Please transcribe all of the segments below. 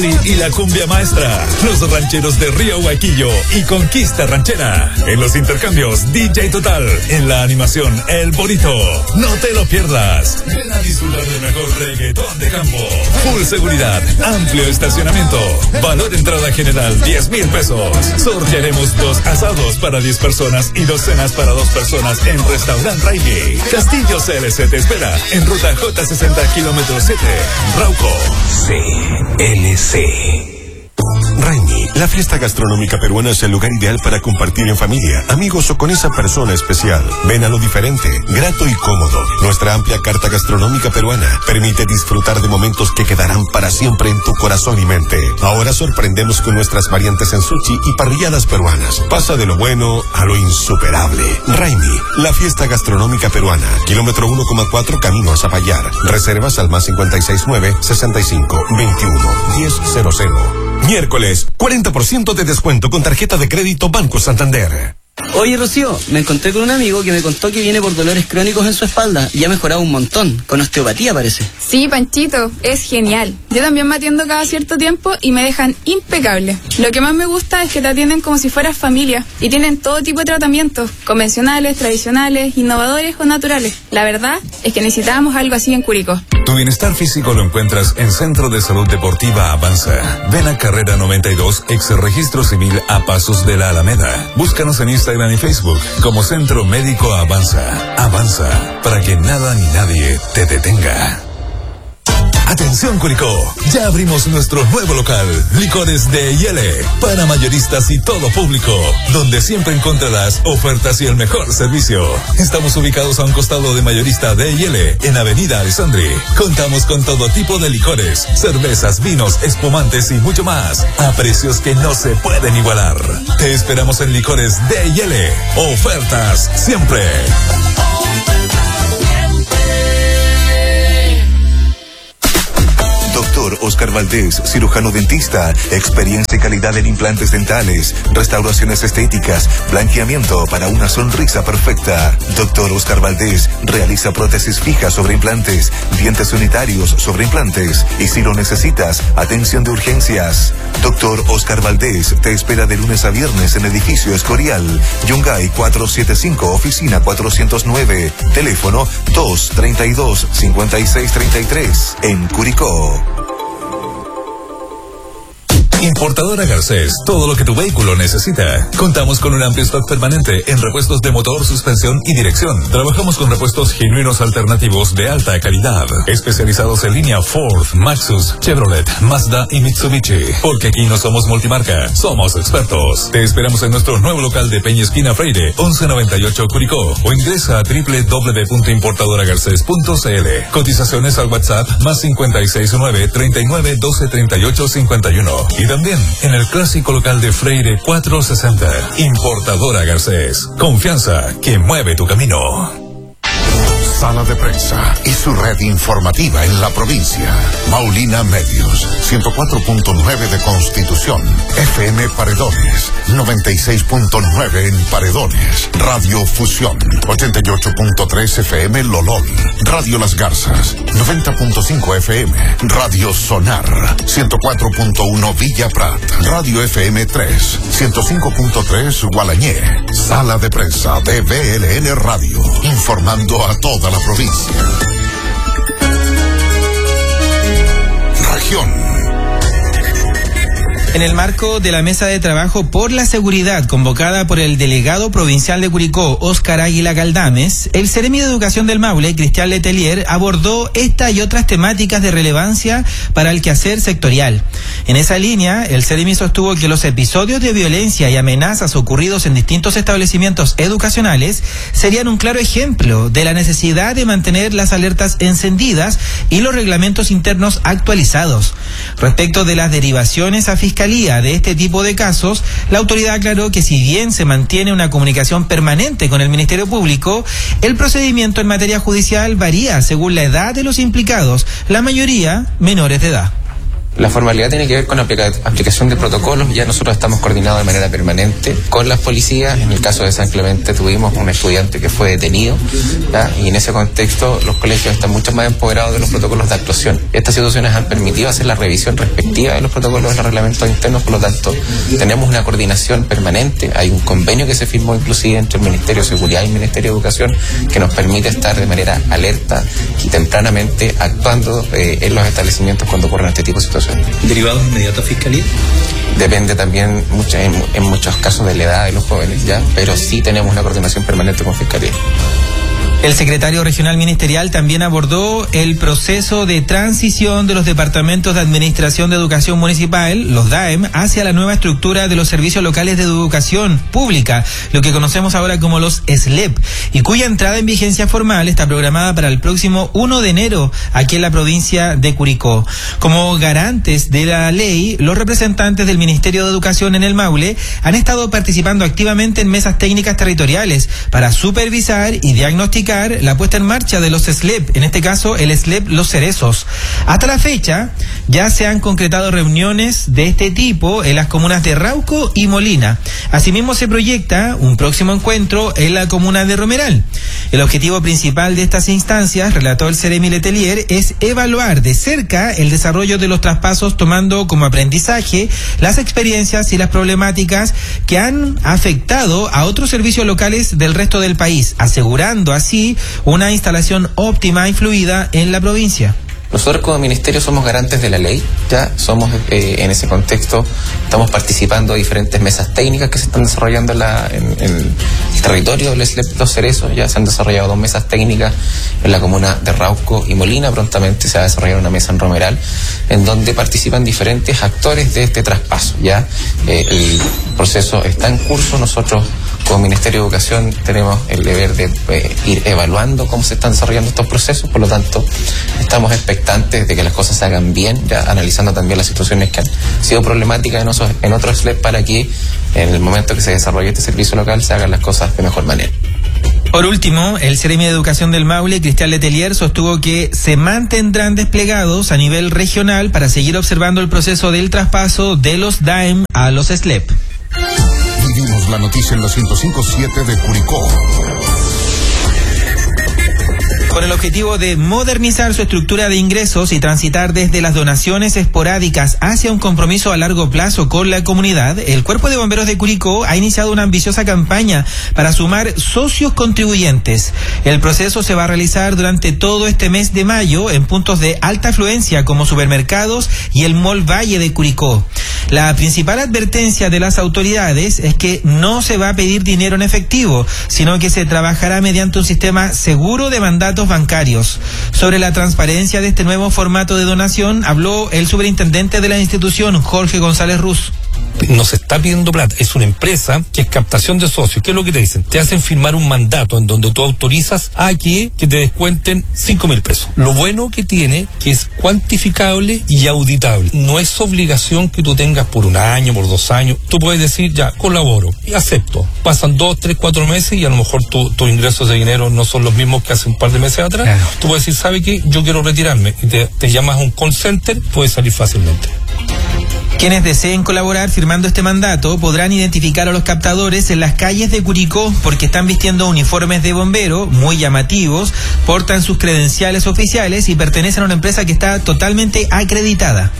y la cumbia maestra, los rancheros de Río Huaquillo y Conquista Ranchera. En los intercambios DJ Total, en la animación El Bonito. No te lo pierdas. Ven a disfrutar del mejor reggaetón de campo. Full seguridad, amplio estacionamiento. Valor entrada general 10,000 pesos. Sortearemos 2 asados para 10 personas y 2 cenas para 2 personas en Restaurant Raimi. Castillo CLC te espera en ruta J60 kilómetro 7, Rauco. CLC. Raimi, la fiesta gastronómica peruana es el lugar ideal para compartir en familia, amigos o con esa persona especial. Ven a lo diferente, grato y cómodo. Nuestra amplia carta gastronómica peruana permite disfrutar de momentos que quedarán para siempre en tu corazón y mente. Ahora sorprendemos con nuestras variantes en sushi y parrilladas peruanas. Pasa de lo bueno a lo insuperable. Raimi, la fiesta gastronómica peruana. Kilómetro 1,4 camino a Zapallar. Reservas al más 569 65 21 1000. Miércoles, 40% de descuento con tarjeta de crédito Banco Santander. Oye, Rocío, me encontré con un amigo que me contó que viene por dolores crónicos en su espalda y ha mejorado un montón, con osteopatía parece. Sí, Panchito, es genial. Yo también me atiendo cada cierto tiempo y me dejan impecable. Lo que más me gusta es que te atienden como si fueras familia y tienen todo tipo de tratamientos, convencionales, tradicionales, innovadores o naturales. La verdad es que necesitábamos algo así en Curicó. Tu bienestar físico lo encuentras en Centro de Salud Deportiva Avanza. Ven a Carrera 92, ex Registro Civil a pasos de la Alameda. Búscanos en Instagram y Facebook como Centro Médico Avanza. Avanza, para que nada ni nadie te detenga. Atención Curicó, ya abrimos nuestro nuevo local, Licores de Yele, para mayoristas y todo público, donde siempre encontrarás ofertas y el mejor servicio. Estamos ubicados a un costado de Mayorista de Yele, en Avenida Alessandri. Contamos con todo tipo de licores, cervezas, vinos, espumantes y mucho más, a precios que no se pueden igualar. Te esperamos en Licores de Yele, ofertas siempre. Doctor Oscar Valdés, cirujano dentista, experiencia y calidad en implantes dentales, restauraciones estéticas, blanqueamiento para una sonrisa perfecta. Doctor Oscar Valdés realiza prótesis fijas sobre implantes, dientes unitarios sobre implantes y si lo necesitas, atención de urgencias. Doctor Oscar Valdés te espera de lunes a viernes en edificio Escorial, Yungay 475, oficina 409, teléfono 232-5633, en Curicó. Importadora Garcés, todo lo que tu vehículo necesita. Contamos con un amplio stock permanente en repuestos de motor, suspensión y dirección. Trabajamos con repuestos genuinos alternativos de alta calidad, especializados en línea Ford, Maxus, Chevrolet, Mazda y Mitsubishi. Porque aquí no somos multimarca, somos expertos. Te esperamos en nuestro nuevo local de Peña Esquina Freire, 1198 Curicó, o ingresa a www.importadoragarces.cl. Cotizaciones al WhatsApp más 569 39 12 38 51. Y también en el clásico local de Freire 460. Importadora Garcés. Confianza que mueve tu camino. Sala de Prensa y su red informativa en la provincia. Maulina Medios, 104.9 de Constitución. FM Paredones, 96.9 en Paredones. Radio Fusión, 88.3 FM Lolol. Radio Las Garzas, 90.5 FM. Radio Sonar, 104.1 Villa Prat. Radio FM 3, 105.3 Gualañé. Sala de Prensa de BLN Radio, informando a toda la provincia. Región. En el marco de la mesa de trabajo por la seguridad convocada por el delegado provincial de Curicó, Óscar Águila Galdames, el Seremi de Educación del Maule, Cristian Letelier, abordó esta y otras temáticas de relevancia para el quehacer sectorial. En esa línea, el Seremi sostuvo que los episodios de violencia y amenazas ocurridos en distintos establecimientos educacionales serían un claro ejemplo de la necesidad de mantener las alertas encendidas y los reglamentos internos actualizados. Respecto de las derivaciones a fiscalía de este tipo de casos, la autoridad aclaró que si bien se mantiene una comunicación permanente con el Ministerio Público, el procedimiento en materia judicial varía según la edad de los implicados, la mayoría menores de edad. La formalidad tiene que ver con la aplicación de protocolos. Ya nosotros estamos coordinados de manera permanente con las policías. En el caso de San Clemente tuvimos un estudiante que fue detenido, ¿ya? Y en ese contexto los colegios están mucho más empoderados de los protocolos de actuación. Estas situaciones han permitido hacer la revisión respectiva de los protocolos de los reglamentos internos, por lo tanto tenemos una coordinación permanente. Hay un convenio que se firmó inclusive entre el Ministerio de Seguridad y el Ministerio de Educación que nos permite estar de manera alerta y tempranamente actuando en los establecimientos cuando ocurren este tipo de situaciones. ¿Derivados inmediatos a Fiscalía? Depende también en muchos casos de la edad de los jóvenes, ya, pero sí tenemos una coordinación permanente con Fiscalía. El secretario regional ministerial también abordó el proceso de transición de los departamentos de administración de educación municipal, los DAEM, hacia la nueva estructura de los servicios locales de educación pública, lo que conocemos ahora como los SLEP, y cuya entrada en vigencia formal está programada para el próximo 1 de enero aquí en la provincia de Curicó. Como garantes de la ley, los representantes del Ministerio de Educación en el Maule han estado participando activamente en mesas técnicas territoriales para supervisar y diagnosticar la puesta en marcha de los SLEP, en este caso el SLEP Los Cerezos. Hasta la fecha ya se han concretado reuniones de este tipo en las comunas de Rauco y Molina. Asimismo se proyecta un próximo encuentro en la comuna de Romeral. El objetivo principal de estas instancias, relató el Ceremi Letelier, es evaluar de cerca el desarrollo de los traspasos, tomando como aprendizaje las experiencias y las problemáticas que han afectado a otros servicios locales del resto del país, asegurando así una instalación óptima y fluida en la provincia. Nosotros como ministerio somos garantes de la ley, ya somos en ese contexto, estamos participando de diferentes mesas técnicas que se están desarrollando en el territorio de Los Cerezos. Ya se han desarrollado 2 mesas técnicas en la comuna de Rauco y Molina. Prontamente se va a desarrollar una mesa en Romeral, en donde participan diferentes actores de este traspaso. Ya el proceso está en curso. Nosotros como Ministerio de Educación tenemos el deber de ir evaluando cómo se están desarrollando estos procesos, por lo tanto estamos expectantes de que las cosas se hagan bien, ya analizando también las situaciones que han sido problemáticas en otros SLEP, para que en el momento que se desarrolle este servicio local se hagan las cosas de mejor manera. Por último, el Ceremi de Educación del Maule, Cristian Letelier, sostuvo que se mantendrán desplegados a nivel regional para seguir observando el proceso del traspaso de los DAEM a los SLEP. Vivimos la noticia en la 105.7 de Curicó. Con el objetivo de modernizar su estructura de ingresos y transitar desde las donaciones esporádicas hacia un compromiso a largo plazo con la comunidad, el Cuerpo de Bomberos de Curicó ha iniciado una ambiciosa campaña para sumar socios contribuyentes. El proceso se va a realizar durante todo este mes de mayo en puntos de alta afluencia como supermercados y el Mall Valle de Curicó. La principal advertencia de las autoridades es que no se va a pedir dinero en efectivo, sino que se trabajará mediante un sistema seguro de mandatos bancarios. Sobre la transparencia de este nuevo formato de donación habló el superintendente de la institución, Jorge González Ruz. No se está pidiendo plata, es una empresa que es captación de socios. ¿Qué es lo que te dicen? Te hacen firmar un mandato en donde tú autorizas a que te descuenten 5.000 pesos. Lo bueno que tiene, que es cuantificable y auditable. No es obligación que tú tengas por 1 año, por 2 años. Tú puedes decir, ya, colaboro y acepto. Pasan 2, 3, 4 meses y a lo mejor tus ingresos de dinero no son los mismos que hace un par de meses atrás. Claro. Tú puedes decir, ¿sabe qué? Yo quiero retirarme. Y te llamas a un call center, puedes salir fácilmente. Quienes deseen colaborar firmando este mandato podrán identificar a los captadores en las calles de Curicó porque están vistiendo uniformes de bombero muy llamativos, portan sus credenciales oficiales y pertenecen a una empresa que está totalmente acreditada.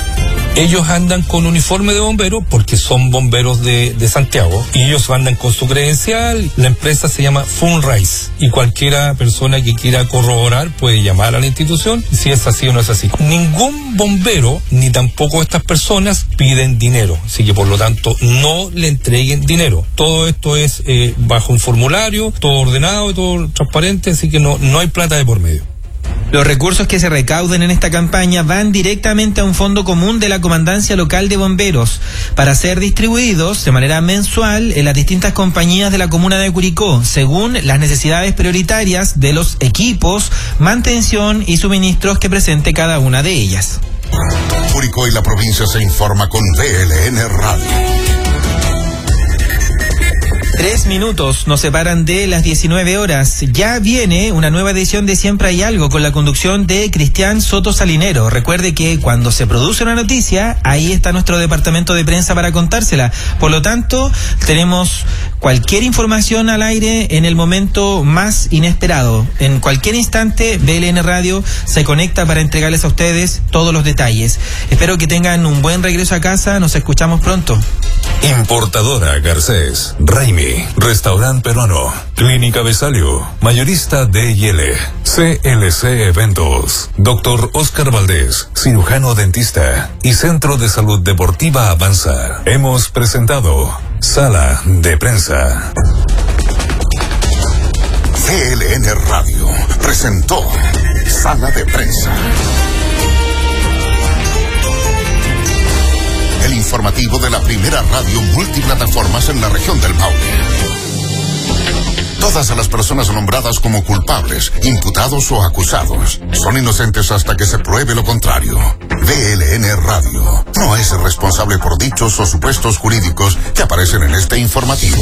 Ellos andan con uniforme de bombero porque son bomberos de Santiago y ellos andan con su credencial. La empresa se llama Funrise y cualquiera persona que quiera corroborar puede llamar a la institución si es así o no es así. Ningún bombero ni tampoco estas personas piden dinero, así que por lo tanto no le entreguen dinero. Todo esto es bajo un formulario, todo ordenado y todo transparente, así que no hay plata de por medio. Los recursos que se recauden en esta campaña van directamente a un fondo común de la Comandancia Local de Bomberos para ser distribuidos de manera mensual en las distintas compañías de la comuna de Curicó, según las necesidades prioritarias de los equipos, mantención y suministros que presente cada una de ellas. Curicó y la provincia se informa con DLN Radio. 3 minutos nos separan de las 19 horas. Ya viene una nueva edición de Siempre Hay Algo con la conducción de Cristian Soto Salinero. Recuerde que cuando se produce una noticia, ahí está nuestro departamento de prensa para contársela. Por lo tanto, tenemos cualquier información al aire en el momento más inesperado. En cualquier instante, BLN Radio se conecta para entregarles a ustedes todos los detalles. Espero que tengan un buen regreso a casa. Nos escuchamos pronto. Importadora Garcés, Raimi, Restaurante Peruano, Clínica Besalio, Mayorista D&L, CLC Eventos, Dr. Oscar Valdés, cirujano dentista y Centro de Salud Deportiva Avanza. Hemos presentado Sala de Prensa. BLN Radio presentó Sala de Prensa. El informativo de la primera radio multiplataformas en la región del Maule. Todas las personas nombradas como culpables, imputados o acusados son inocentes hasta que se pruebe lo contrario. BLN Radio no es responsable por dichos o supuestos jurídicos que aparecen en este informativo.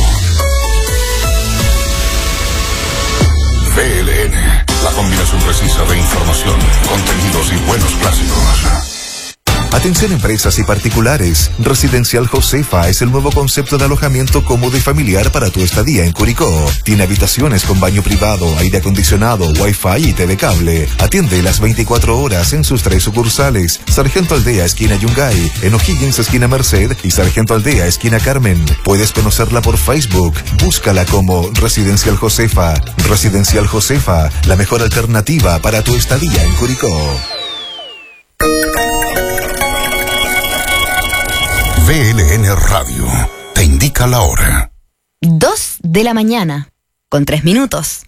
BLN, la combinación precisa de información, contenidos y buenos clásicos. Atención empresas y particulares. Residencial Josefa es el nuevo concepto de alojamiento cómodo y familiar para tu estadía en Curicó. Tiene habitaciones con baño privado, aire acondicionado, wifi y TV cable. Atiende las 24 horas en sus 3 sucursales. Sargento Aldea, esquina Yungay, en O'Higgins, esquina Merced y Sargento Aldea, esquina Carmen. Puedes conocerla por Facebook. Búscala como Residencial Josefa. Residencial Josefa, la mejor alternativa para tu estadía en Curicó. BLN Radio te indica la hora. 2 de la mañana, con 3 minutos.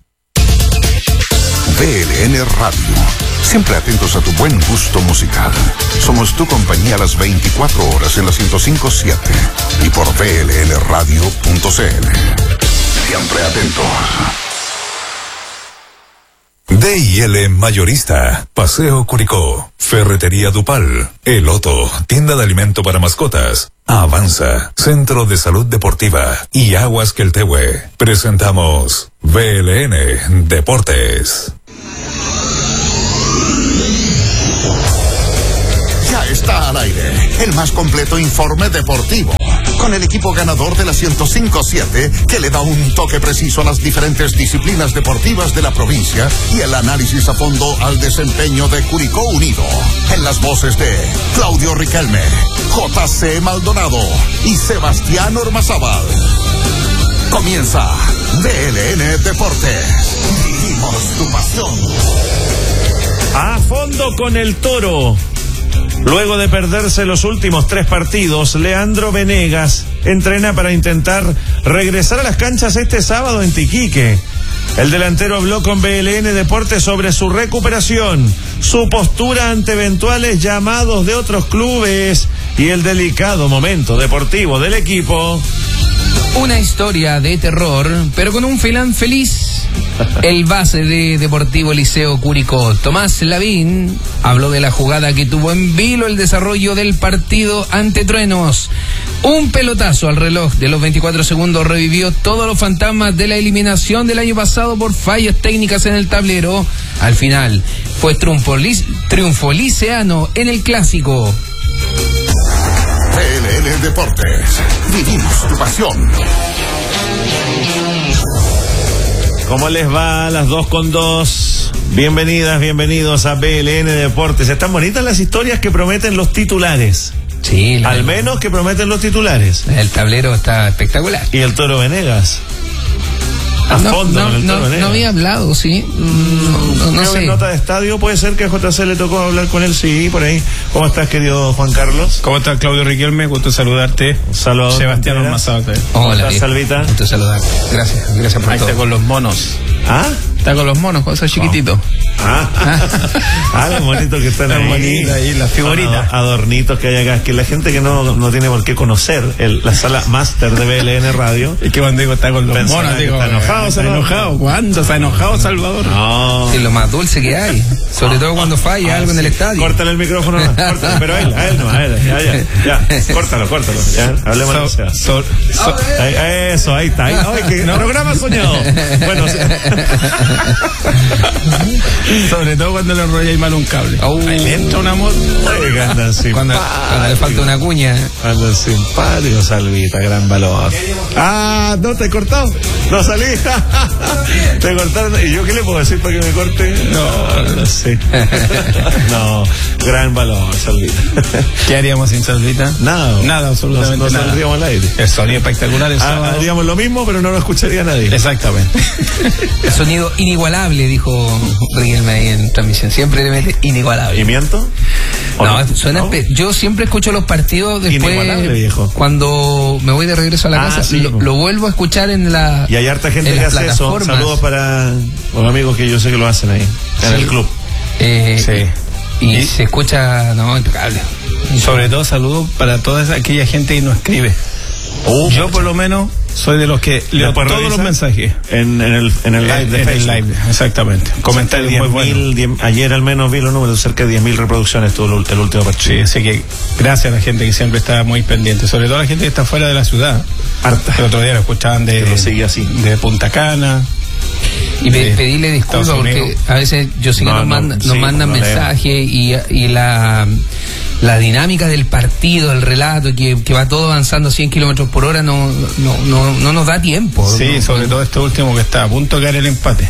BLN Radio, siempre atentos a tu buen gusto musical. Somos tu compañía a las 24 horas en la 105.7 y por blnradio.cl. Siempre atentos. D&L Mayorista, Paseo Curicó, Ferretería Dupal, El Otto, tienda de alimento para mascotas, Avanza, Centro de Salud Deportiva y Aguas Queltehue. Presentamos BLN Deportes. Ya está al aire el más completo informe deportivo, con el equipo ganador de la 105.7 que le da un toque preciso a las diferentes disciplinas deportivas de la provincia y el análisis a fondo al desempeño de Curicó Unido. En las voces de Claudio Riquelme, JC Maldonado y Sebastián Ormazábal. Comienza BLN Deportes. Vivimos tu pasión. A fondo con el Toro. Luego de perderse los últimos 3 partidos, Leandro Venegas entrena para intentar regresar a las canchas este sábado en Tiquique. El delantero habló con BLN Deportes sobre su recuperación, su postura ante eventuales llamados de otros clubes y el delicado momento deportivo del equipo. Una historia de terror, pero con un final feliz. El base de Deportivo Liceo Curicó, Tomás Lavín, habló de la jugada que tuvo en vilo el desarrollo del partido ante Truenos. Un pelotazo al reloj de los 24 segundos revivió todos los fantasmas de la eliminación del año pasado por fallas técnicas en el tablero. Al final, fue triunfo liceano en el clásico. BLN Deportes, vivimos tu pasión. ¿Cómo les va a las 2:02? Bienvenidas, bienvenidos a BLN Deportes. Están bonitas las historias que prometen los titulares. Sí. Al menos que prometen los titulares. El tablero está espectacular. Y el Toro Venegas. A fondo con el Toro Venegas. No había hablado, sí. No sé. En nota de estadio puede ser que a JC le tocó hablar con él, sí, por ahí. ¿Cómo estás, querido Juan Carlos? ¿Cómo estás, Claudio Riquelme? Gusto saludarte. Saludos. Sebastián Ormazábal. Hola, Salvita. Gusto saludarte. Gracias por ahí todo. está con los monos. ¿Ah? Está con los monos, con esos chiquititos. Los monitos que están ahí, las figuritas. Adornitos que hay acá, que la gente que no tiene por qué conocer la sala máster de BLN Radio. Es que cuando digo está con los monos, digo, está enojado, está enojado. ¿Cuándo se ha enojado Salvador? No. Es lo más dulce que hay. Sobre todo cuando falla algo en el estadio. Córtale el micrófono, córtalo, pero a él no, ya, córtalo, ya, hablemos de eso. Eso, ahí está. Programa soñado. Bueno, sobre todo cuando le enrolláis mal un cable. Ahí le entra un amor. Cuando le falta una cuña. Andan simpático, Salvita, gran valor. ¿No te he cortado? No salí. Te cortaron. ¿Y yo qué le puedo decir para que me corte? No sé. No, gran valor, Salvita. ¿Qué haríamos sin Salvita? Nada, absolutamente nada. No saldríamos al aire. El sonido espectacular. Haríamos lo mismo, pero no lo escucharía nadie. Exactamente. El sonido inigualable, dijo Riquelme ahí en transmisión. Siempre le mete inigualable. ¿Y miento? No, suena. ¿No? Yo siempre escucho los partidos después. Cuando me voy de regreso a la casa, sí, lo vuelvo a escuchar en la. Y hay harta gente que hace eso. Saludos para los amigos que yo sé que lo hacen ahí, en el club. Y se escucha, impecable. Y sobre todo saludos para toda aquella gente que nos escribe. Yo por lo menos soy de los que leo todos los mensajes en el live de Facebook. El live, exactamente. Comentarios muy buenos. Ayer al menos vi los números, cerca de 10.000 reproducciones tuvo el último partido. Sí, así que gracias a la gente que siempre está muy pendiente, sobre todo a la gente que está fuera de la ciudad. Harta. El otro día lo escuchaban de Punta Cana. Y pedirle disculpas porque a veces yo sé que nos mandan mensajes y la dinámica del partido, el relato, que va todo avanzando 100 kilómetros por hora, no nos da tiempo. Sí, sobre todo este último que está a punto de caer el empate.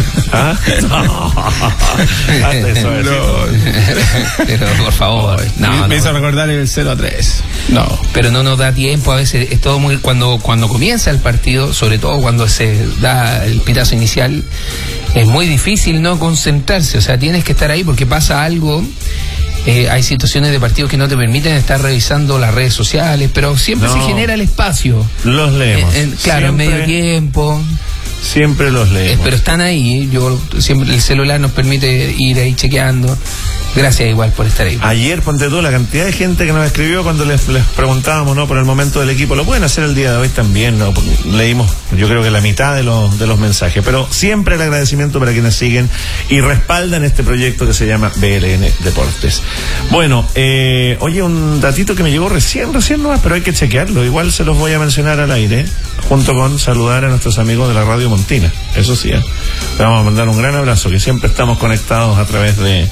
Pero por favor. Me hizo recordar el 0-3. Pero no nos da tiempo, a veces es todo muy. Cuando comienza el partido, sobre todo cuando se da el pitazo inicial, es muy difícil no concentrarse, o sea, tienes que estar ahí porque pasa algo. Hay situaciones de partidos que no te permiten estar revisando las redes sociales, pero siempre se genera el espacio. Los leemos. Claro, en medio tiempo. Siempre los leemos. Pero están ahí, siempre el celular nos permite ir ahí chequeando. Gracias igual por estar ahí. Ayer, ponte tú, la cantidad de gente que nos escribió cuando les preguntábamos, por el momento del equipo. Lo pueden hacer el día de hoy también, leímos, yo creo que la mitad de los mensajes, pero siempre el agradecimiento para quienes siguen y respaldan este proyecto que se llama BLN Deportes. Bueno, oye, un datito que me llegó recién nomás, pero hay que chequearlo. Igual se los voy a mencionar al aire, junto con saludar a nuestros amigos de la Radio Montina. Eso sí, le vamos a mandar un gran abrazo, que siempre estamos conectados a través de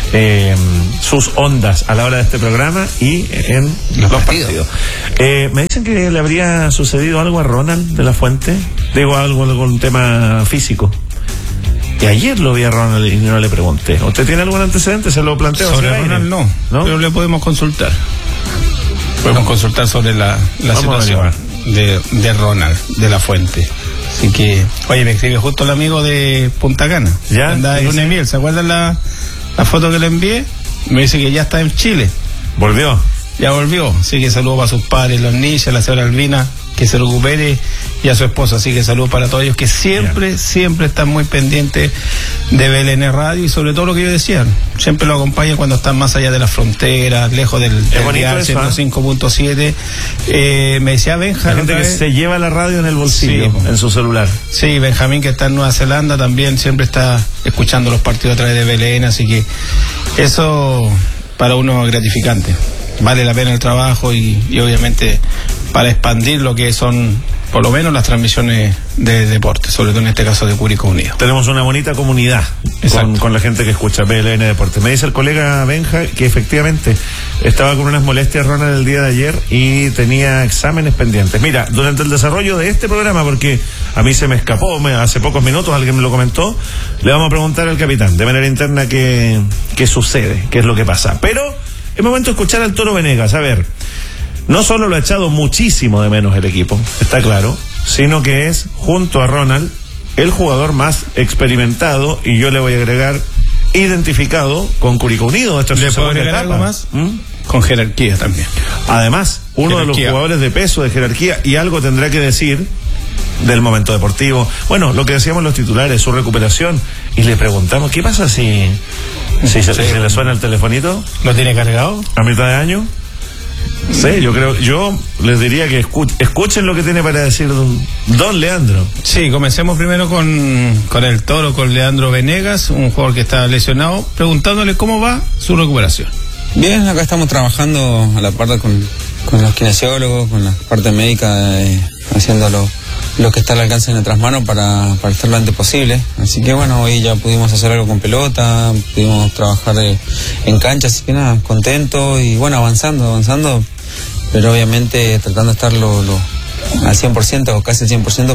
sus ondas a la hora de este programa y en los partidos. Me dicen que le habría sucedido algo a Ronald de la Fuente, algún tema físico. Y ayer lo vi a Ronald y no le pregunté. ¿Usted tiene algún antecedente? Se lo planteo. Sobre Ronald no, pero le podemos consultar. Podemos consultar sobre la situación de Ronald de la Fuente. Así que, oye, me escribe justo el amigo de Punta Cana. ¿Ya? Anda en luna de miel. ¿Se acuerdan la foto que le envié? Me dice que ya está en Chile. ¿Volvió? Ya volvió. Así que saludos para sus padres, los niños, a la señora Albina, que se recupere, y a su esposa. Así que saludos para todos ellos que siempre están muy pendientes de BLN Radio y sobre todo lo que yo decía, siempre lo acompañan cuando están más allá de las fronteras, lejos del dial 105.7. Me decía Benjamín. La gente que se lleva la radio en el bolsillo, en su celular. Sí, Benjamín, que está en Nueva Zelanda, también siempre está escuchando los partidos a través de BLN, así que eso para uno es gratificante. Vale la pena el trabajo y obviamente para expandir lo que son por lo menos las transmisiones de deporte, sobre todo en este caso de Curicó Unido. Tenemos una bonita comunidad con la gente que escucha BLN Deporte. Me dice el colega Benja que efectivamente estaba con unas molestias, Ronald, el día de ayer y tenía exámenes pendientes. Mira, durante el desarrollo de este programa, porque a mí se me escapó hace pocos minutos, alguien me lo comentó, le vamos a preguntar al capitán de manera interna qué sucede, qué es lo que pasa. Pero es momento de escuchar al Toro Venegas. A ver, no solo lo ha echado muchísimo de menos el equipo, está claro, sino que es, junto a Ronald, el jugador más experimentado y yo le voy a agregar identificado con Curicó Unido. Esto es ¿le puedo agregar algo más? Con jerarquía también. Además, uno de los jugadores de peso, de jerarquía, y algo tendrá que decir del momento deportivo. Bueno, lo que decíamos los titulares, su recuperación, y le preguntamos, ¿qué pasa si se le suena el telefonito? ¿Lo tiene cargado? ¿A mitad de año? Sí, yo les diría que escuchen lo que tiene para decir don Leandro. Sí, comencemos primero con el Toro, con Leandro Venegas, un jugador que está lesionado, preguntándole cómo va su recuperación. Bien, acá estamos trabajando a la par con los kinesiólogos, con la parte médica, haciendo lo que está al alcance de nuestras manos para estar lo antes posible. Así que bueno, hoy ya pudimos hacer algo con pelota, pudimos trabajar en cancha, así que nada, contento y bueno, avanzando, pero obviamente tratando de estar al 100% o casi al 100%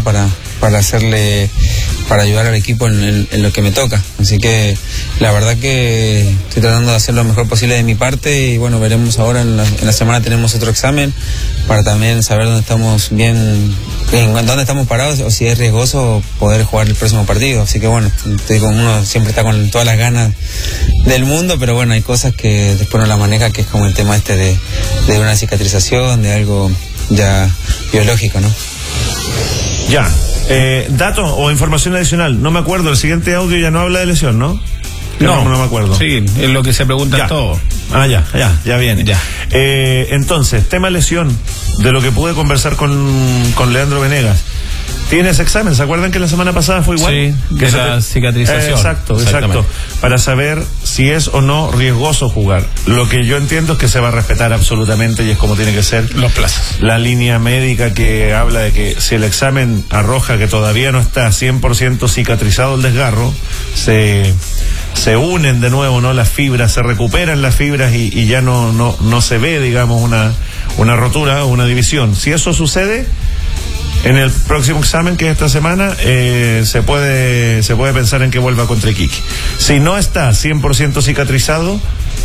para ayudar al equipo en lo que me toca. Así que la verdad que estoy tratando de hacer lo mejor posible de mi parte y bueno, veremos ahora en la semana tenemos otro examen para también saber dónde estamos dónde estamos parados o si es riesgoso poder jugar el próximo partido. Así que bueno, uno siempre está con todas las ganas del mundo, pero bueno, hay cosas que después no la maneja, que es como el tema de una cicatrización, de algo ya biológico, ¿no? Ya. Dato o información adicional, no me acuerdo, el siguiente audio ya no habla de lesión, ¿no? No me acuerdo. Sí, es lo que se pregunta todo. Ya viene. Ya. Entonces, tema lesión, de lo que pude conversar con Leandro Venegas. ¿Tienes examen? ¿Se acuerdan que la semana pasada fue igual? Sí, de la cicatrización. Exacto. Para saber si es o no riesgoso jugar. Lo que yo entiendo es que se va a respetar absolutamente y es como tiene que ser. Los plazos. La línea médica que habla de que si el examen arroja que todavía no está 100% cicatrizado el desgarro, se unen de nuevo, ¿no? Las fibras, se recuperan las fibras y ya no se ve, digamos, una rotura o una división. Si eso sucede, en el próximo examen, que es esta semana, se puede pensar en que vuelva contra Iquique. Si no está 100% cicatrizado,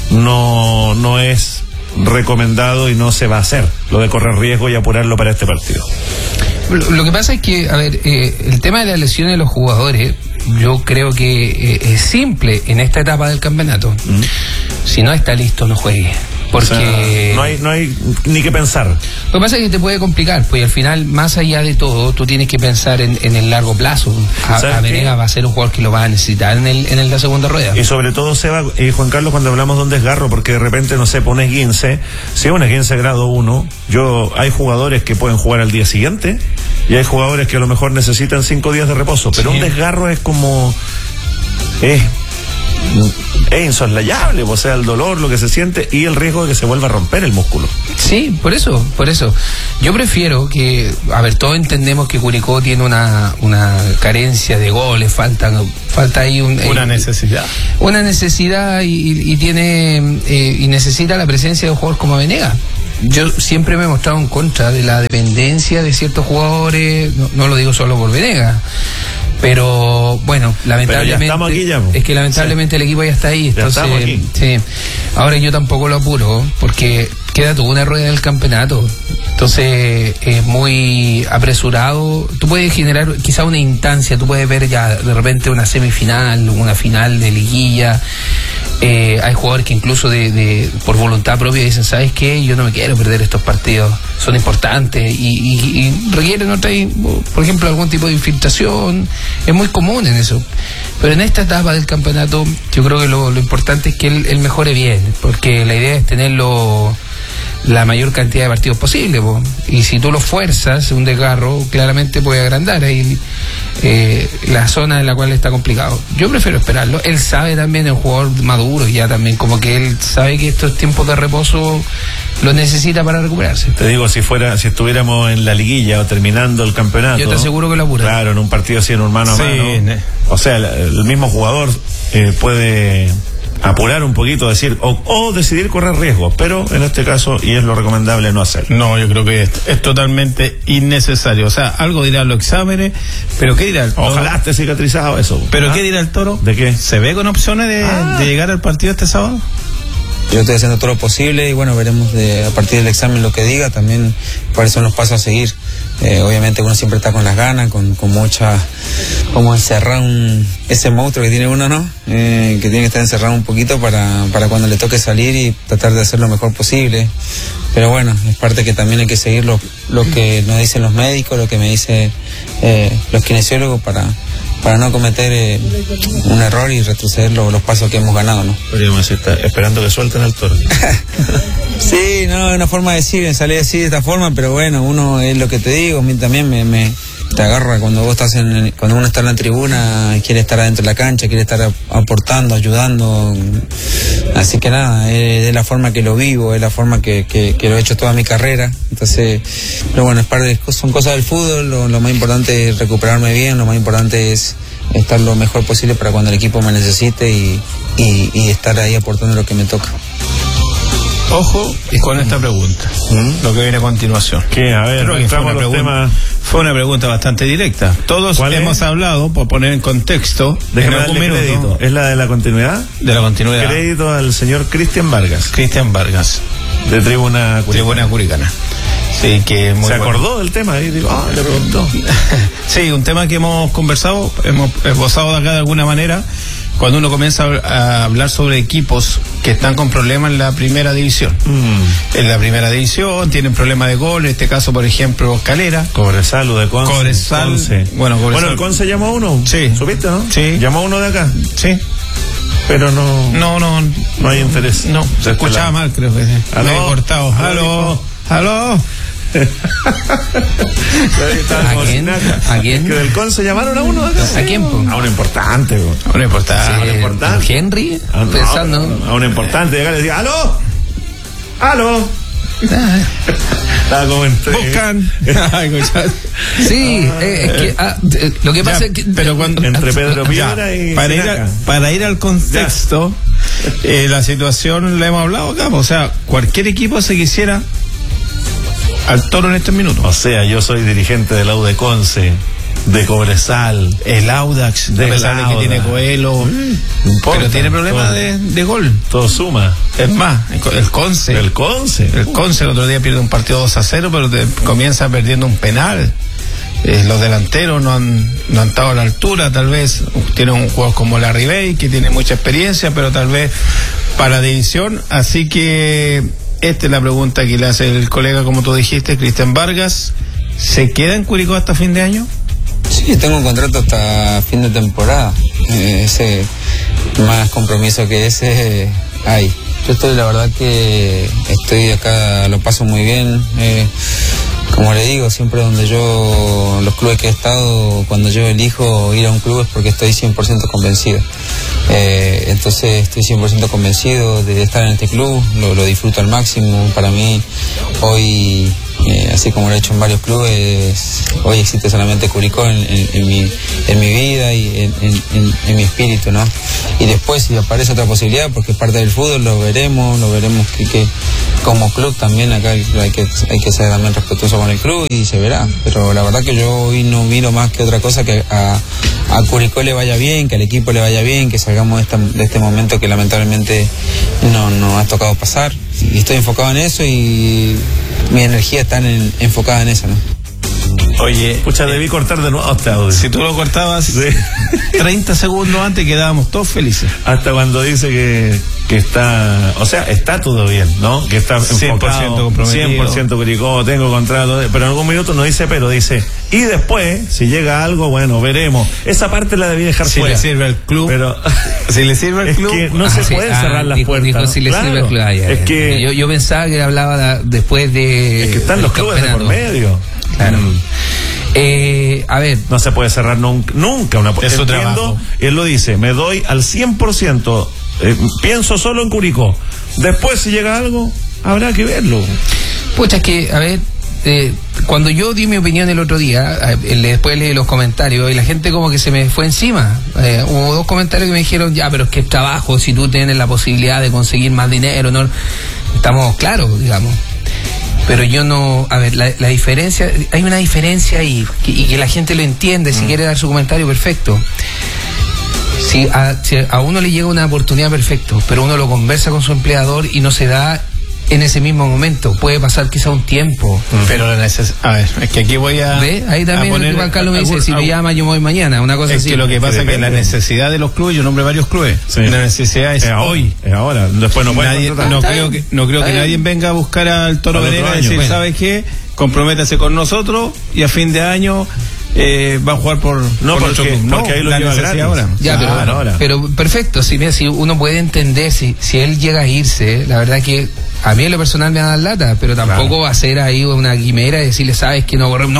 no es recomendado y no se va a hacer lo de correr riesgo y apurarlo para este partido. Lo que pasa es que, el tema de las lesiones de los jugadores, yo creo que es simple en esta etapa del campeonato. Si no está listo, no juegue. Porque o sea, no hay ni que pensar. Lo que pasa es que te puede complicar, pues al final, más allá de todo, tú tienes que pensar en el largo plazo. A Venegas va a ser un jugador que lo va a necesitar en la segunda rueda. Y sobre todo, Seba, Juan Carlos, cuando hablamos de un desgarro, porque de repente, no sé, pones 15, si es una 15 grado 1, hay jugadores que pueden jugar al día siguiente y hay jugadores que a lo mejor necesitan 5 días de reposo, pero un desgarro es como... es insoslayable, o sea, el dolor, lo que se siente y el riesgo de que se vuelva a romper el músculo. Sí, por eso. Yo prefiero que, todos entendemos que Curicó tiene una carencia de goles, falta ahí una necesidad. Una necesidad y tiene y necesita la presencia de un jugador como Venegas. Yo siempre me he mostrado en contra de la dependencia de ciertos jugadores, no lo digo solo por Venegas. Pero bueno, lamentablemente lamentablemente el equipo ya está ahí. Entonces, sí. Ahora yo tampoco lo apuro porque queda toda una rueda del campeonato. Entonces es muy apresurado. Tú puedes generar quizá una instancia, tú puedes ver ya de repente una semifinal, una final de liguilla. Hay jugadores que incluso por voluntad propia dicen, ¿sabes qué? Yo no me quiero perder estos partidos, son importantes y requieren por ejemplo, algún tipo de infiltración. Es muy común en eso. Pero en esta etapa del campeonato yo creo que lo importante es que él mejore bien, porque la idea es tenerlo la mayor cantidad de partidos posible, y si tú lo fuerzas, un desgarro claramente puede agrandar ahí la zona en la cual está complicado. Yo prefiero esperarlo. Él sabe también, es un jugador maduro, ya también como que él sabe que estos tiempos de reposo lo necesita para recuperarse. Te digo, si estuviéramos en la liguilla o terminando el campeonato, yo te aseguro que lo apura. Claro, en un partido así, en un mano a mano, o sea, el mismo jugador puede apurar un poquito, decir o decidir correr riesgos, pero en este caso, y es lo recomendable, no hacerlo. No, yo creo que es totalmente innecesario. O sea, algo dirán los exámenes, pero ¿qué dirá el Toro? Ojalá esté cicatrizado eso. ¿Pero qué dirá el Toro? ¿De qué? ¿Se ve con opciones de llegar al partido este sábado? Yo estoy haciendo todo lo posible y bueno, veremos a partir del examen lo que diga, también cuáles son los pasos a seguir. obviamente uno siempre está con las ganas, con mucha, como encerrar ese monstruo que tiene uno, ¿no? Que tiene que estar encerrado un poquito para cuando le toque salir y tratar de hacer lo mejor posible. Pero bueno, es parte que también hay que seguir lo que nos dicen los médicos, lo que me dicen los kinesiólogos para no cometer un error y retroceder los pasos que hemos ganado, ¿no? Podríamos decir, está esperando que suelten al toro. Sí, no, es una forma de decir, salí así de esta forma, pero bueno, uno es lo que te digo, a mí también me te agarra cuando vos estás cuando uno está en la tribuna, quiere estar adentro de la cancha, quiere estar aportando, ayudando, así que nada, es la forma que lo vivo, es la forma que lo he hecho toda mi carrera, entonces, pero bueno, son cosas del fútbol, lo más importante es recuperarme bien, lo más importante es estar lo mejor posible para cuando el equipo me necesite y estar ahí aportando lo que me toca. Ojo con esta pregunta, lo que viene a continuación. ¿Qué? A ver, creo que fue una pregunta bastante directa. Todos hemos hablado, por poner en contexto, en algún minuto. Crédito. ¿Es la de la continuidad? De la continuidad. Crédito al señor Cristian Vargas. Cristian Vargas. De Tribuna Curicana. Sí, que muy se acordó del tema y digo, le preguntó. Sí, un tema que hemos conversado, hemos esbozado de acá de alguna manera. Cuando uno comienza a hablar sobre equipos que están con problemas en la primera división. En la primera división tienen problemas de gol, en este caso, por ejemplo, Calera. Cobresal o de Conce. Conce. Bueno, el Conce llamó a uno. Sí. ¿Supiste, no? Sí. Llamó a uno de acá. Sí. Pero no hay interés. No, se escuchaba mal, creo que sí. ¿Aló? Cortado. ¿Aló? ¿A quién? Que del Conce llamaron a uno de acá. ¿A quién? A uno importante. A uno importante. ¿Henry? Pensando. A uno importante. Y acá le decía, ¡aló! Estaba como buscan. Sí, es que lo que pasa es que pero cuando entre Pedro Piedra y para ir al contexto, la situación la hemos hablado acá, o sea, cualquier equipo se quisiera al toro en estos minutos. O sea, yo soy dirigente del AU de Conce, de Cobresal, el Audax, a pesar de que tiene Coelho, pero tiene problemas de gol. Todo suma. Es más, el Conce el otro día pierde un partido 2-0, pero comienza perdiendo un penal. Los delanteros no han estado a la altura, tal vez tiene un jugador como Larry Bay que tiene mucha experiencia, pero tal vez para división, así que esta es la pregunta que le hace el colega, como tú dijiste, Cristian Vargas. ¿Se queda en Curicó hasta fin de año? Sí, tengo un contrato hasta fin de temporada. Ese más compromiso que ese hay. Yo la verdad que estoy acá, lo paso muy bien. Como le digo, siempre los clubes que he estado, cuando yo elijo ir a un club es porque estoy 100% convencido. Entonces estoy 100% convencido de estar en este club, lo disfruto al máximo. Para mí, hoy, así como lo he hecho en varios clubes, hoy existe solamente Curicó en mi vida y en mi espíritu, ¿no? Y después, si aparece otra posibilidad, porque es parte del fútbol, lo veremos que como club también acá hay que ser también respetuoso con el club y se verá. Pero la verdad que yo hoy no miro más que otra cosa que a Curicó le vaya bien, que al equipo le vaya bien, que salgamos de este momento que lamentablemente no ha tocado pasar. Y estoy enfocado en eso y mi energía está enfocada en eso, ¿no? Oye, pucha, debí cortar de nuevo este audio. Si tú lo cortabas 30 segundos antes, quedábamos todos felices. Hasta cuando dice que está, o sea, está todo bien, ¿no? Que está 100% comprometido. 100% Curicó, tengo contrato, pero en algún minuto no dice, pero dice, y después, si llega algo, bueno, veremos. Esa parte la debí dejar fuera. Si le sirve al club. Pero si le sirve al club. Es que no se pueden cerrar las puertas. Dijo, si le sirve al club. Es que yo pensaba que hablaba después de. Es que están los clubes de por medio. Claro. A ver, no se puede cerrar nunca una puerta. Es trabajo. Él lo dice, me doy al 100%, pienso solo en Curicó. Después, si llega algo, habrá que verlo. Pucha, es que, a ver, cuando yo di mi opinión el otro día, después leí los comentarios y la gente como que se me fue encima. Hubo 2 comentarios que me dijeron, ya, pero es que es trabajo, si tú tienes la posibilidad de conseguir más dinero, no estamos claros, digamos. Pero yo no, a ver, la diferencia, hay una diferencia ahí, y que la gente lo entiende, si quiere dar su comentario, perfecto. Si a uno le llega una oportunidad, perfecto, pero uno lo conversa con su empleador y no se da en ese mismo momento, puede pasar quizá un tiempo. Pero a ver, es que aquí voy a... ¿Ve? Ahí también poner, Juan Carlos me dice, si me llama yo me voy mañana, una cosa es así. que lo que pasa es que la necesidad de los clubes, yo nombré varios clubes, la necesidad es hoy. Es ahora, después no puede no creo que nadie venga a buscar al Toro Venegas y decir, ¿sabes qué? Comprométase con nosotros y a fin de año va a jugar por porque ahí lo lleva gratis ahora. Ya, pero perfecto, si uno puede entender si él llega a irse, la verdad que a mí en lo personal me da lata, pero tampoco va a ser ahí una quimera y decirle, sabes que no corremos,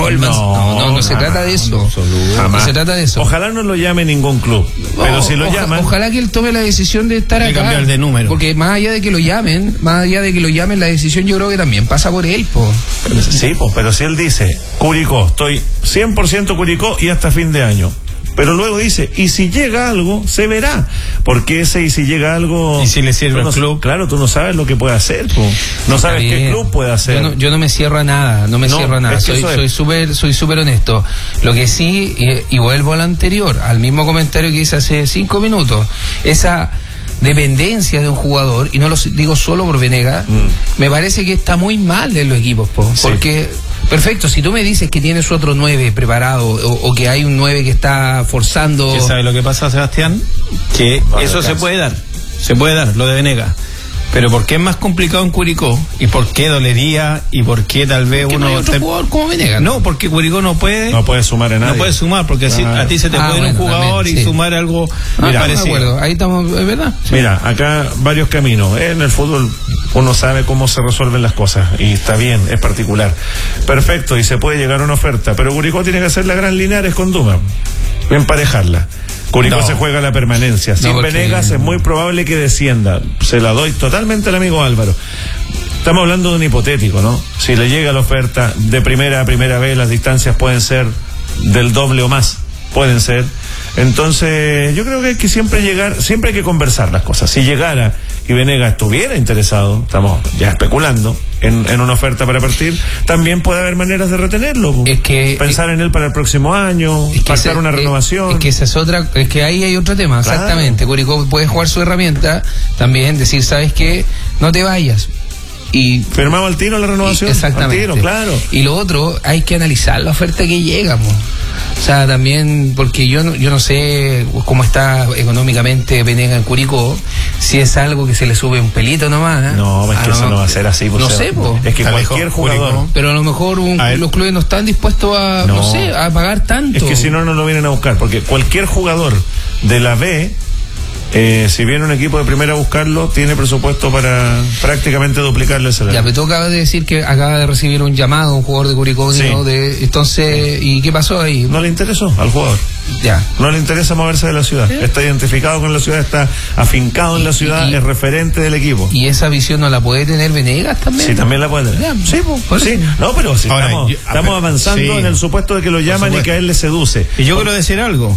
no se trata de eso. No se trata de eso. Ojalá no lo llame ningún club, pero si lo llaman, ojalá que él tome la decisión de estar acá, cambiar de número, porque más allá de que lo llamen, la decisión yo creo que también pasa por él, Sí, pero si él dice, Curicó, estoy 100% Curicó y hasta fin de año. Pero luego dice, y si llega algo, se verá. Porque y si llega algo... Y si le sirve al club. Claro, tú no sabes lo que puede hacer, no sabes qué club puede hacer. Yo no me cierro a nada, soy súper honesto. Lo que sí, y vuelvo a lo anterior, al mismo comentario que hice hace 5 minutos, esa dependencia de un jugador, y no lo digo solo por Venegas, me parece que está muy mal en los equipos, porque... Perfecto, si tú me dices que tienes otro 9 preparado o que hay un 9 que está forzando... ¿Sabes lo que pasa, Sebastián? Que eso se puede dar, lo de Venegas. Pero ¿por qué es más complicado en Curicó? ¿Y por qué dolería? ¿Y por qué tal vez uno... no hay otro jugador como Venegas? No, porque Curicó no puede sumar a nadie. No puede sumar, porque a ti se te puede ir un jugador también, y sumar algo parecido. De acuerdo, ahí estamos, es verdad. Sí. Mira, acá varios caminos. En el fútbol uno sabe cómo se resuelven las cosas y está bien, es particular. Perfecto, y se puede llegar a una oferta, pero Curicó tiene que hacer la Gran Linares con Duma, emparejarla. Curicó se juega la permanencia. Sin Venegas es muy probable que descienda. Se la doy totalmente al amigo Álvaro. Estamos hablando de un hipotético, ¿no? Si le llega la oferta de primera a primera vez, las distancias pueden ser del doble o más. Pueden ser. Entonces, yo creo que hay que siempre hay que conversar las cosas. Si llegara y Venegas estuviera interesado, estamos ya especulando en una oferta para partir, también puede haber maneras de retenerlo. Es que pensar en él para el próximo año, pactar una renovación. Es que esa es otra, es que ahí hay otro tema, claro. Exactamente. Curicó puede jugar su herramienta, también decir, ¿sabes qué? No te vayas. Y firmamos al tiro la renovación. Exactamente. Al tiro, claro. Y lo otro, hay que analizar la oferta que llega, O sea, también, porque yo no sé cómo está económicamente Venegas en Curicó, si es algo que se le sube un pelito nomás. No, es que eso no va a ser así. No sé, es que cualquier jugador. Curicó, pero a lo mejor los clubes no están dispuestos a, a pagar tanto. Es que si no lo vienen a buscar, porque cualquier jugador de la B, si viene un equipo de primera a buscarlo, tiene presupuesto para prácticamente duplicarle el salario. Ya, pero tú acabas de decir que acaba de recibir un llamado, un jugador de Curicó, sí. Entonces, ¿y qué pasó ahí? No le interesó al jugador. Ya. No le interesa moverse de la ciudad. ¿Sí? Está identificado con la ciudad, está afincado en la ciudad, es referente del equipo. ¿Y esa visión no la puede tener Venegas también? Sí, también la puede tener. Ya, sí, pues sí. No, pero si ahora, estamos avanzando en el supuesto de que lo llaman y que a él le seduce. Y yo quiero decir algo,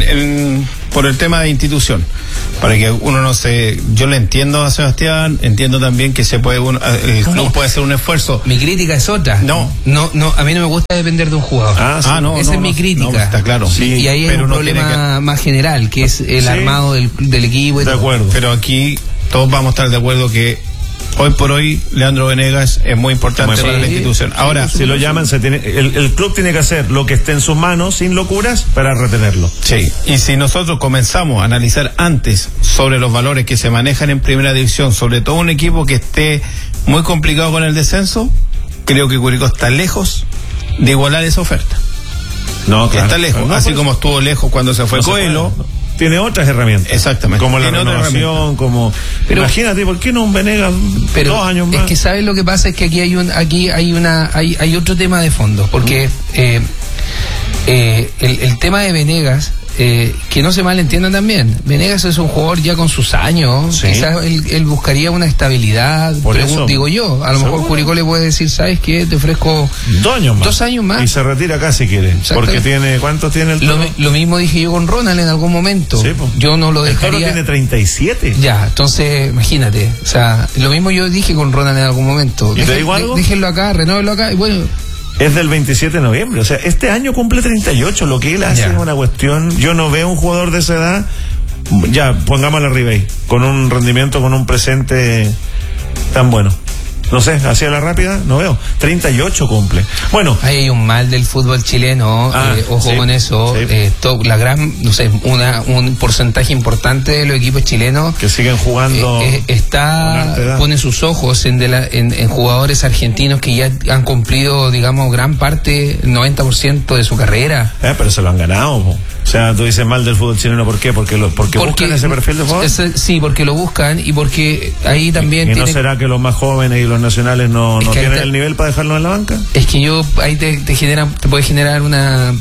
por el tema de institución, para que uno no se... Yo le entiendo a Sebastián, entiendo también que el club puede hacer un esfuerzo. Mi crítica es otra. No, a mí no me gusta depender de un jugador. Esa es mi crítica. No, está claro. Sí, y ahí hay un problema más general, que es el armado del equipo. De acuerdo. Pero aquí todos vamos a estar de acuerdo que hoy por hoy Leandro Venegas es muy importante para la institución. Ahora, si lo llaman, el club tiene que hacer lo que esté en sus manos, sin locuras, para retenerlo. Sí, y si nosotros comenzamos a analizar antes sobre los valores que se manejan en primera división, sobre todo un equipo que esté muy complicado con el descenso, creo que Curicó está lejos de igualar esa oferta. No, claro. Está lejos, así como estuvo lejos cuando se fue Coelho. Tiene otras herramientas. Exactamente. Como la renovación, pero imagínate, ¿por qué no un Venegas 2 años más? Es que ¿sabes lo que pasa? Es que aquí hay otro tema de fondo, porque el tema de Venegas, que no se malentiendan también, Venegas es un jugador ya con sus años, sí. Quizás él buscaría una estabilidad, digo yo, a lo mejor Curicó le puede decir, ¿sabes qué? Te ofrezco 2 años más y se retira acá si quiere, porque ¿cuántos tiene el Toro? Lo mismo dije yo con Ronald en algún momento, sí, yo no lo dejaría. El Toro tiene 37. Ya, entonces imagínate, o sea, lo mismo yo dije con Ronald en algún momento. ¿Y te digo algo? Déjenlo acá, renóvenlo acá, y bueno. Es del 27 de noviembre, o sea, este año cumple 38, lo que él hace es una cuestión, yo no veo un jugador de esa edad, ya, pongámoslo a Ribey, con un rendimiento, con un presente tan bueno. No sé, hacia la rápida, no veo. 38 cumple. Bueno. Ahí hay un mal del fútbol chileno, ojo con eso. La gran, no sé, un porcentaje importante de los equipos chilenos que siguen jugando pone sus ojos en jugadores argentinos que ya han cumplido, digamos, gran parte, 90% de su carrera. Pero se lo han ganado. O sea, tú dices mal del fútbol chileno, ¿por qué? Porque buscan ese perfil de jugador. Sí, porque lo buscan y porque ahí también. ¿Y no será que los más jóvenes y los nacionales no tienen el nivel para dejarlo en la banca? Es que ahí te puede generar una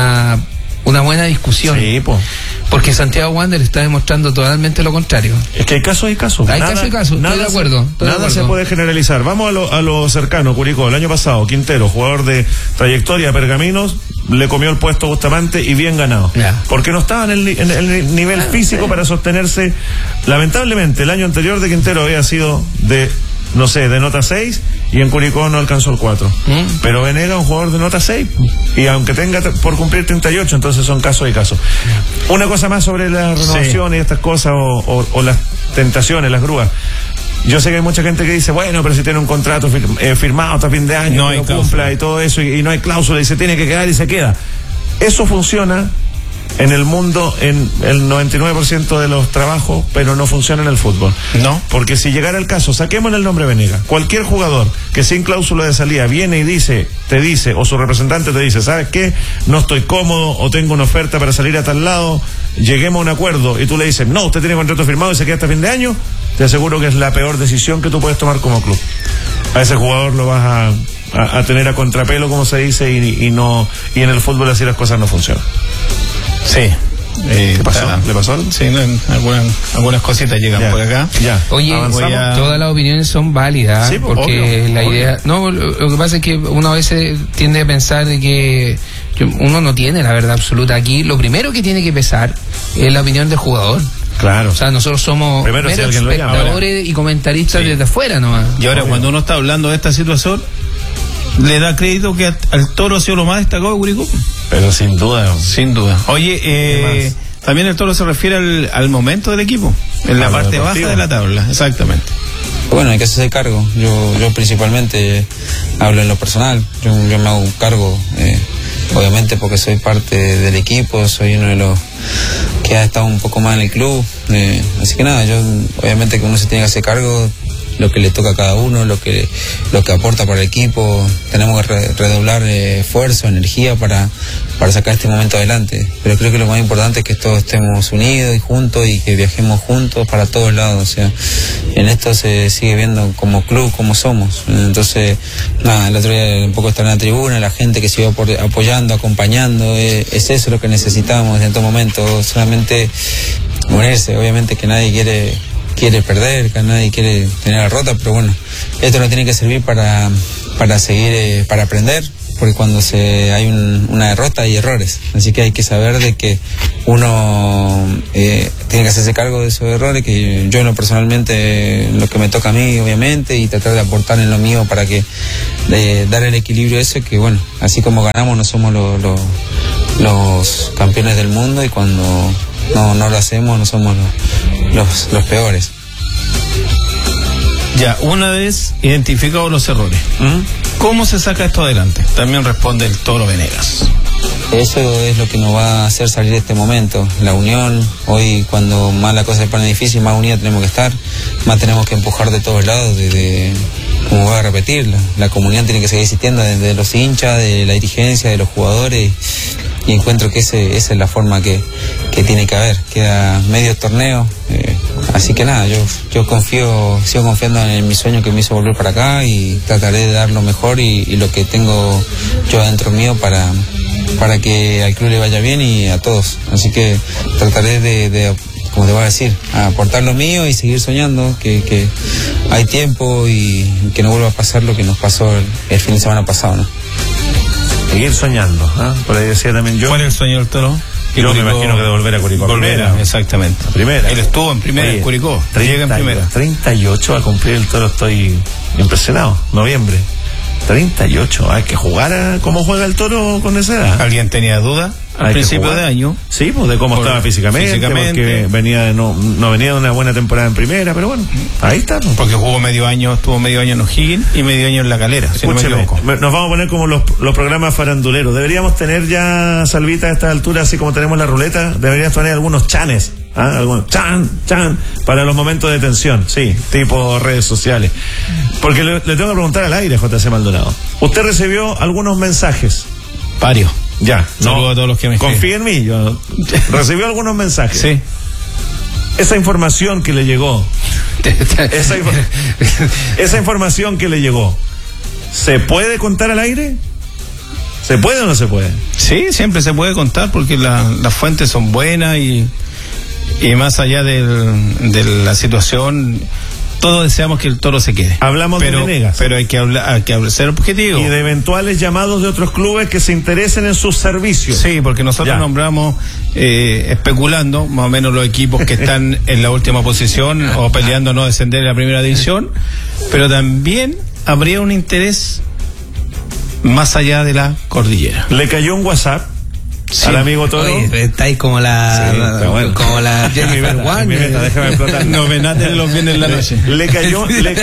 buena discusión. Sí, pues. Porque Santiago Wander está demostrando totalmente lo contrario. Es que hay casos y casos. Hay casos y casos, estoy de acuerdo. Nada se puede generalizar. Vamos a lo cercano, Curicó. El año pasado, Quintero, jugador de trayectoria, Pergaminos, le comió el puesto a Bustamante y bien ganado. Porque no estaba en el nivel físico para sostenerse. Lamentablemente, el año anterior de Quintero había sido de nota 6 y en Curicó no alcanzó el 4. Pero Venegas, un jugador de nota 6 y aunque tenga por cumplir 38, entonces son casos y casos. Una cosa más sobre la renovación y estas cosas o las tentaciones, las grúas. Yo sé que hay mucha gente que dice, bueno, pero si tiene un contrato firmado hasta fin de año, que lo cumpla y todo eso y no hay cláusula y se tiene que quedar y se queda. Eso funciona en el mundo, en el 99% de los trabajos, pero no funciona en el fútbol. No. Porque si llegara el caso, saquemos el nombre Venegas, cualquier jugador que sin cláusula de salida viene y te dice, o su representante te dice, ¿sabes qué? No estoy cómodo, o tengo una oferta para salir a tal lado, lleguemos a un acuerdo, y tú le dices, no, usted tiene contrato firmado y se queda hasta fin de año, te aseguro que es la peor decisión que tú puedes tomar como club. A ese jugador lo vas a tener a contrapelo, como se dice, y en el fútbol así las cosas no funcionan. Sí. ¿Qué pasó? ¿Le pasó? Sí, algunas cositas llegan por acá. Oye, todas las opiniones son válidas, sí, porque obvio, la idea... No, lo que pasa es que uno a veces tiende a pensar de que uno no tiene la verdad absoluta. Aquí lo primero que tiene que pesar es la opinión del jugador. Claro. O sea, nosotros somos meros espectadores y comentaristas desde afuera nomás. Y ahora cuando uno está hablando de esta situación, le da crédito que al Toro ha sido lo más destacado de Curicó. Pero sin duda. Oye, también el Toro se refiere al momento del equipo, en la parte baja de la tabla, exactamente. Bueno, hay que hacerse cargo. Yo principalmente hablo en lo personal. Yo me hago cargo, obviamente porque soy parte del equipo, soy uno de los que ha estado un poco más en el club. Así que nada, obviamente que uno se tiene que hacer cargo lo que le toca a cada uno, lo que aporta para el equipo. Tenemos que redoblar esfuerzo, energía para sacar este momento adelante. Pero creo que lo más importante es que todos estemos unidos y juntos y que viajemos juntos para todos lados. O sea, en esto se sigue viendo como club, como somos. Entonces, nada, el otro día un poco estar en la tribuna, la gente que sigue apoyando, acompañando, es eso lo que necesitamos en estos momentos. Solamente unirse. Obviamente que nadie quiere perder, que nadie quiere tener la rota, pero bueno, esto nos tiene que servir para seguir, para aprender, porque cuando hay una derrota hay errores, así que hay que saber de que uno tiene que hacerse cargo de esos errores, que yo personalmente, lo que me toca a mí obviamente, y tratar de aportar en lo mío para que dar el equilibrio ese, que bueno, así como ganamos no somos los campeones del mundo, y cuando no lo hacemos no somos los peores. Ya, una vez identificados los errores, ¿cómo se saca esto adelante? También responde el Toro Venegas. Eso es lo que nos va a hacer salir de este momento, la unión. Hoy, cuando más la cosa se pone difícil, más unidos tenemos que estar, más tenemos que empujar de todos lados, como voy a repetir, la comunidad tiene que seguir existiendo, desde los hinchas, de la dirigencia, de los jugadores, y encuentro que esa es la forma que tiene que haber. Queda medio torneo, así que nada, yo sigo confiando en mi sueño que me hizo volver para acá, y trataré de dar lo mejor y lo que tengo yo adentro mío para que al club le vaya bien y a todos. Así que trataré de como te voy a decir, aportar lo mío y seguir soñando, que hay tiempo y que no vuelva a pasar lo que nos pasó el fin de semana pasado, ¿no? Seguir soñando, ¿eh? Por ahí decía también yo. ¿Cuál es el sueño del Toro? Yo me imagino que de volver a Curicó. Exactamente. Primera. Él estuvo en primera, en Curicó. Llega en primera. 38 a cumplir el Toro, estoy impresionado. Noviembre. 38, hay que jugar como juega el Toro con esa edad. ¿Alguien tenía duda al principio de año? Sí, pues de cómo estaba físicamente, porque venía no venía de una buena temporada en primera, pero bueno, ahí está. Pues. Porque estuvo medio año en O'Higgins y medio año en La Calera, si no me equivoco. Nos vamos a poner como los programas faranduleros. Deberíamos tener ya, Salvita, a esta altura, así como tenemos la ruleta, deberíamos tener algunos chanes. Algunos chan, para los momentos de tensión, sí, tipo redes sociales. Porque le tengo que preguntar al aire, JC Maldonado. ¿Usted recibió algunos mensajes? Varios. Ya, saludos a todos los que me confía en mí, yo recibió algunos mensajes. Sí. Esa información que le llegó, esa información que le llegó, ¿se puede contar al aire? ¿Se puede o no se puede? Sí, siempre se puede contar porque las fuentes son buenas y más allá de la situación, todos deseamos que el Toro se quede. Hablamos de Venegas. Pero hay que ser objetivo. Y de eventuales llamados de otros clubes que se interesen en sus servicios. Sí, porque nosotros nombramos, especulando, más o menos los equipos que están en la última posición o peleando no descender en la primera división, pero también habría un interés más allá de la cordillera. ¿Le cayó un WhatsApp? Sí. Al amigo Toro. Oye, está ahí como como la Jennifer Warnes. Déjame explotar. Novenate de los viernes en la noche. Le cayó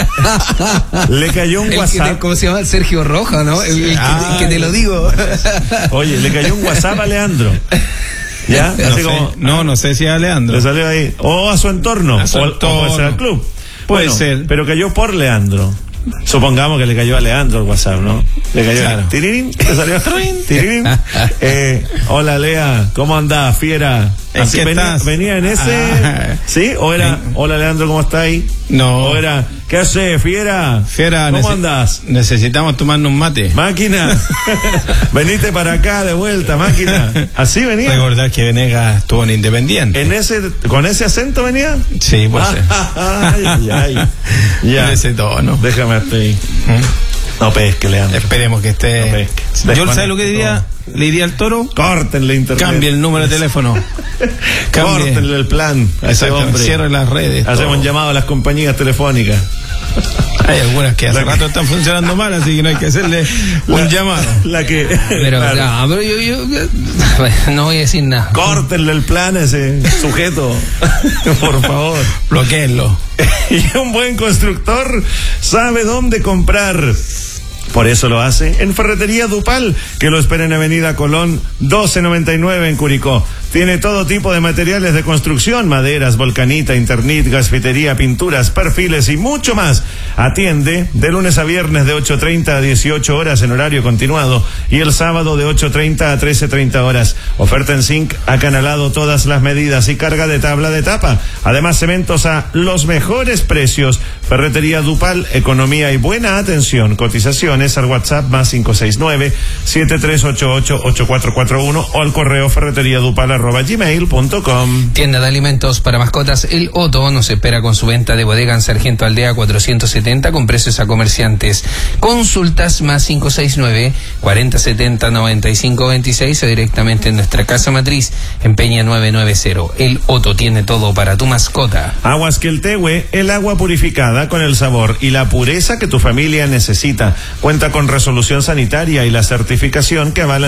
un WhatsApp. ¿Cómo se llama? Sergio Roja, ¿no? El que te lo digo. Oye, le cayó un WhatsApp a Leandro. ¿Ya? No sé si a Leandro. Le salió ahí. O a su entorno. O puede ser al club. Puede ser. Pero cayó por Leandro. Supongamos que le cayó a Leandro el WhatsApp, ¿no? Le cayó. Claro. Tirirín, le salió. Tirirín. Hola Lea, ¿cómo andás, fiera? Así venía en ese. ¿Sí? ¿O era, hola Leandro, ¿cómo estás ahí? No. ¿O era, qué haces, fiera? ¿Cómo andás? Necesitamos tomarnos un mate. Máquina. Venite para acá de vuelta, máquina. Así venía. Recordar que Venegas estuvo en Independiente. ¿Con ese acento venía? Sí, puede ser. Ya. Con ese tono. Déjame estar ahí. No pesque, Leandro. Esperemos que esté. No Yo, ¿sabes lo que diría? Le diría al Toro. Córtenle internet. Cambie el número de teléfono. Córtenle el plan a ese hombre. Cierre las redes. Hacemos un llamado a las compañías telefónicas. Hay algunas que hace rato están funcionando mal, así que no hay que hacerle un llamado. Pero yo no voy a decir nada. Córtenle el plan a ese sujeto. Por favor. Bloquéenlo. Y un buen constructor sabe dónde comprar. Por eso lo hace en Ferretería Dupal, que lo espera en Avenida Colón 1299 en Curicó. Tiene todo tipo de materiales de construcción, maderas, volcanita, Internit, gasfitería, pinturas, perfiles y mucho más. Atiende de lunes a viernes de 8:30 a 18 horas en horario continuado y el sábado de 8:30 a 13:30 horas. Oferta en zinc acanalado todas las medidas y carga de tabla de tapa. Además, cementos a los mejores precios. Ferretería Dupal, economía y buena atención. Cotizaciones al WhatsApp +569-7388-8441 o al correo ferreteriadupal@gmail.com. Tienda de alimentos para mascotas El Otto nos espera con su venta de bodega en Sargento Aldea 470 con precios a comerciantes. Consultas +569-4070-9526 o directamente en nuestra casa matriz en Peña 990. El Otto tiene todo para tu mascota. Aguas Queltehue, el agua purificada con el sabor y la pureza que tu familia necesita. Cuenta con resolución sanitaria y la certificación que avala